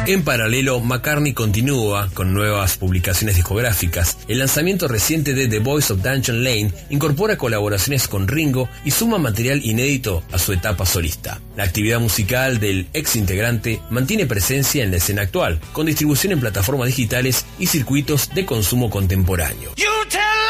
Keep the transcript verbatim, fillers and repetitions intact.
En paralelo, McCartney continúa con nuevas publicaciones discográficas. El lanzamiento reciente de The Voice of Dungeon Lane incorpora colaboraciones con Ringo y suma material inédito a su etapa solista. La actividad musical del ex integrante mantiene presencia en la escena actual, con distribución en plataformas digitales y circuitos de consumo contemporáneo.